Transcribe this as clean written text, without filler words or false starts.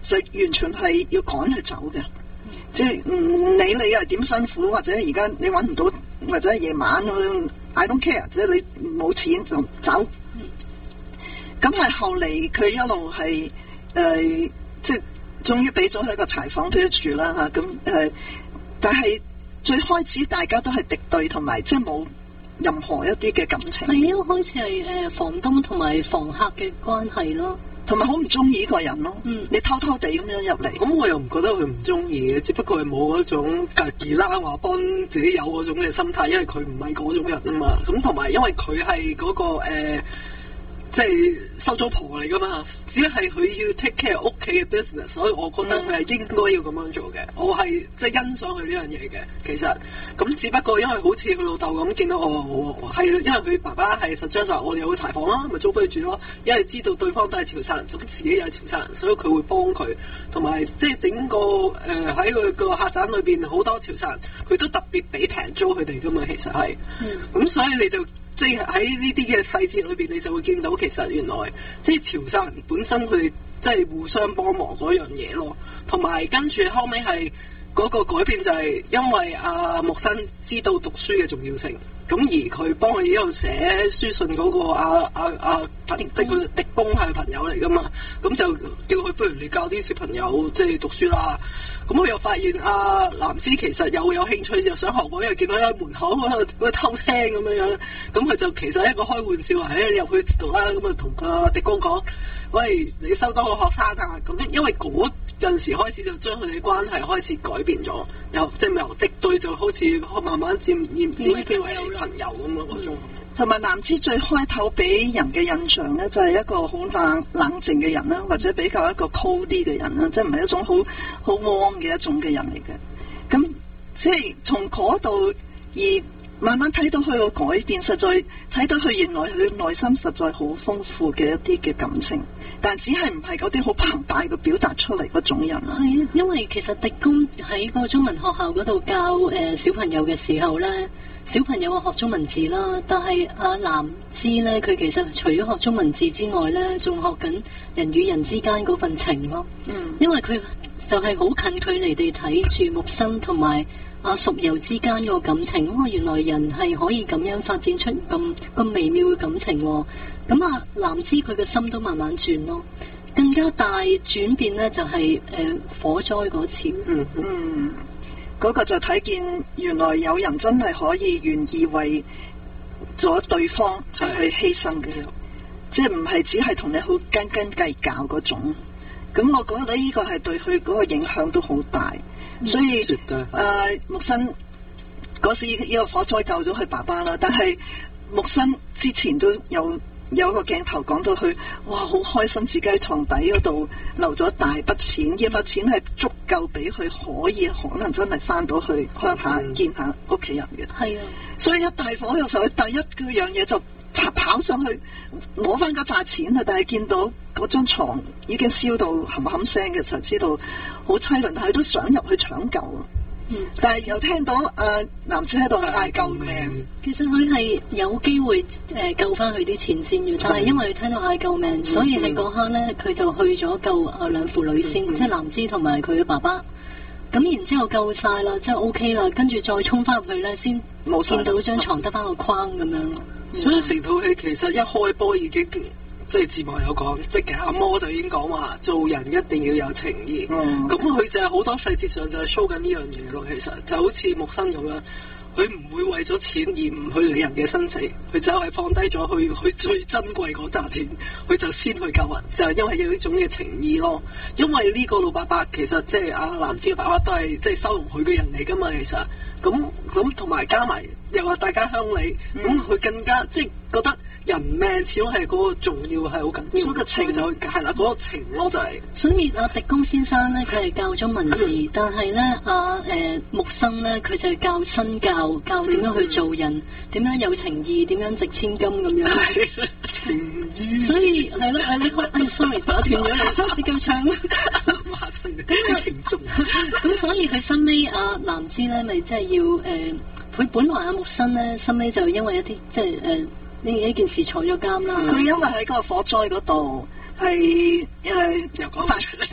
就完全係要趕佢走嘅，即係唔理你係點辛苦，或者而家你揾唔到，或者夜晚 I don't care， 即係你冇錢就走。咁係後嚟佢一路係即係終於俾咗佢一個柴房俾佢住啦嚇，咁但係最開始大家都係敵對，同埋即係冇任何一啲嘅感情。係因為開始係房東同埋房客嘅關係咯。 同埋好唔中意呢個人咯，你偷偷地咁樣入嚟， 咁我又唔覺得佢唔中意嘅，只不過係冇嗰種格兒啦話幫自己有嗰種嘅心態，因為佢唔係嗰種人啊嘛。咁同埋因為佢係嗰個即係收租婆嚟噶嘛，只係佢要 take care 屋企嘅 business， 所以我覺得佢係應該要咁樣做嘅。我係即係欣賞佢呢樣嘢嘅。其實咁只不過因為好似佢老豆咁見到我係因為佢爸爸係實際上我哋有個柴房啦，咪租俾佢住咯。因為知道對方都係潮汕人，咁自己又係潮汕人，所以佢會幫佢。同埋即係整個喺佢個客棧裏邊好多潮汕人，佢都特別俾平租佢哋噶嘛。其實係咁，所以你就。即係喺呢啲嘅細節裏邊，你就會見到其實原來即係潮汕人本身佢即係互相幫忙嗰樣嘢咯。同埋跟住後尾係嗰個改變就係因為阿木生知道讀書嘅重要性，咁而佢幫佢一路寫書信嗰個即係佢狄公係朋友嚟噶嘛，咁就叫佢不如你教啲小朋友即係讀書啦。咁佢又發現藍芝其實有興趣，就想學喎，因為見到喺門口嗰度偷聽咁樣，咁佢就其實係一個開玩笑話，你入去讀啦，咁啊同狄公講，喂，你收多個學生啊，咁因為嗰陣時開始就將佢哋關係開始改變咗，即係由敵對就好似慢慢漸變為朋友咁咯嗰種。 同埋藍芝最開頭俾人嘅印象咧，就係一個好冷靜嘅人啦，或者比較一個 cold 啲嘅人啦，即係唔係一種好 warm 嘅一種嘅人嚟嘅。咁即係從嗰度而慢慢睇到佢個改變，實在睇到佢原來佢內心實在好豐富嘅一啲嘅感情，但只係唔係嗰啲好澎湃嘅表達出嚟嗰種人啦。 係啊，因為其實狄公喺個中文學校嗰度教小朋友嘅時候咧。小朋友學中文字啦，但係藍芝咧，佢其實除咗學中文字之外咧，仲學緊人與人之間嗰份情咯。因為佢就係好近距離地睇住木生同埋阿淑柔之間個感情。原來人係可以咁樣發展出咁微妙嘅感情。咁藍芝佢嘅心都慢慢轉咯，更加大轉變咧就係火災嗰次。 嗰個就睇見原來有人真係可以願意為咗對方去犧牲嘅，即係唔係只係同你好斤斤計較嗰種。咁我覺得呢個係對佢嗰個影響都好大，所以木生嗰時呢個火災救咗佢爸爸啦，但係木生之前都有一個鏡頭講到佢，哇，好開心自己喺床底嗰度留咗大筆錢，呢筆錢係足夠俾佢可能真係翻到去鄉下見下屋企人嘅。係啊，所以一大火嘅時候，佢第一個樣嘢就跑上去攞翻嗰紮錢啊！但係見到嗰張床已經燒到冚冚聲嘅時候，知道好淒涼，但係都想入去搶救啊！但係又聽到藍芝喺度嗌救命， 其實佢係有機會救翻佢啲錢先嘅，但係因為佢聽到嗌救命，所以喺嗰刻咧，佢就去咗救兩父女先，即係藍芝同埋佢嘅爸爸。咁然之後救晒啦，即係 OK 啦，跟住再衝翻入去咧，先見到張床得翻個框咁樣咯。 所以成套戲其實一開波已經即係字幕有講，即係阿摩就已經講話做人一定要有情義。咁佢就係好多細節上就係 show 緊呢樣嘢咯。其實就好似木生咁樣，佢唔會為咗錢而唔去理人嘅生死，佢就係放低咗佢最珍貴嗰紮錢，佢就先去救人，就係因為有呢種嘅情義咯。因為呢個老伯伯其實即係阿藍芝嘅爸爸都係即係收容佢嘅人嚟噶嘛。其實咁同埋加埋又話大家鄉里，咁佢更加即係覺得人命始終係嗰個重要，係好緊要。所以個情就係啦，嗰個情咯就係。所以狄公先生咧，佢係教咗文字，但係咧木生咧，佢就係教身教點樣去做人，點樣有情義，點樣值千金咁樣。 情義。 所以係咯，你sorry 打斷咗你繼續唱。 馬真嘅聽眾。 咁所以佢收尾藍芝咧，咪即係要佢本來木生咧，收尾就因為一啲即係呢件事坐咗監啦。 佢因為喺嗰個火災嗰度係又講出嚟。